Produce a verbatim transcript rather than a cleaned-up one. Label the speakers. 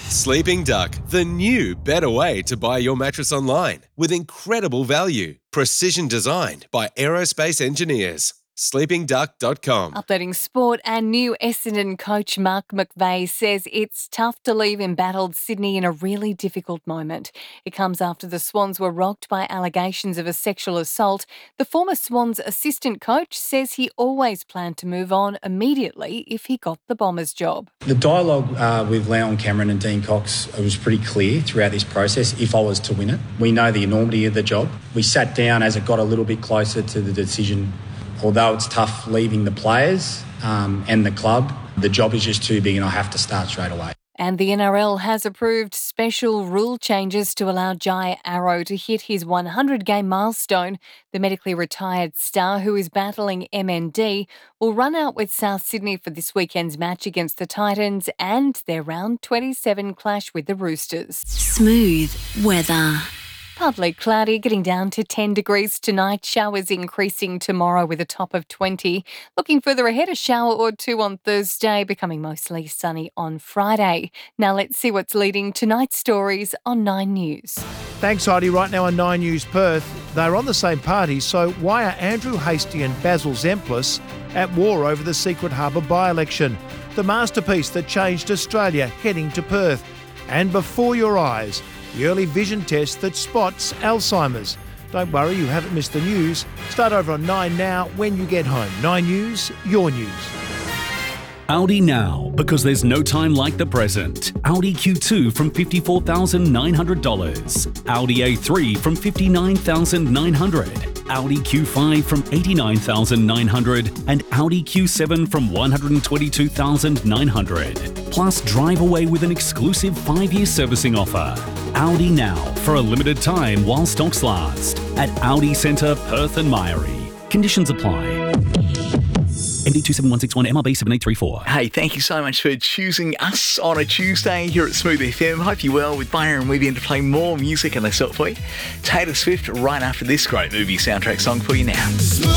Speaker 1: Sleeping Duck, the new, better way to buy your mattress online with incredible value. Precision designed by aerospace engineers. sleeping duck dot com.
Speaker 2: Updating sport, and new Essendon coach Mark McVeigh says it's tough to leave embattled Sydney in a really difficult moment. It comes after the Swans were rocked by allegations of a sexual assault. The former Swans assistant coach says he always planned to move on immediately if he got the Bombers job.
Speaker 3: The dialogue uh, with Leon Cameron and Dean Cox was pretty clear throughout this process if I was to win it. We know the enormity of the job. We sat down as it got a little bit closer to the decision. Although it's tough leaving the players um, and the club, the job is just too big and I have to start straight away.
Speaker 2: And the N R L has approved special rule changes to allow Jai Arrow to hit his one hundred game milestone. The medically retired star, who is battling M N D, will run out with South Sydney for this weekend's match against the Titans and their round twenty-seven clash with the Roosters.
Speaker 4: Smooth weather.
Speaker 2: Partly cloudy, getting down to ten degrees tonight. Showers increasing tomorrow with a top of twenty. Looking further ahead, a shower or two on Thursday, becoming mostly sunny on Friday. Now let's see what's leading tonight's stories on Nine News.
Speaker 5: Thanks, Heidi. Right now on Nine News Perth, they're on the same party, so why are Andrew Hastie and Basil Zemplis at war over the Secret Harbour by-election? The masterpiece that changed Australia heading to Perth. And before your eyes, the early vision test that spots Alzheimer's. Don't worry, you haven't missed the news. Start over on Nine now when you get home. Nine News, your news.
Speaker 6: Audi now, because there's no time like the present. Audi Q two from fifty-four thousand nine hundred dollars. Audi A three from fifty-nine thousand nine hundred dollars. Audi Q five from eighty-nine thousand nine hundred dollars. And Audi Q seven from one hundred twenty-two thousand nine hundred dollars. Plus, drive away with an exclusive five-year servicing offer. Audi now, for a limited time while stocks last. At Audi Centre, Perth and Myrie. Conditions apply. M D two seven one six one, M R B seven eight three four.
Speaker 7: Hey, thank you so much for choosing us on a Tuesday here at Smooth F M. Hope you're well. With Byron, we're going to play more music and that's it for you. Taylor Swift right after this great movie soundtrack song for you now.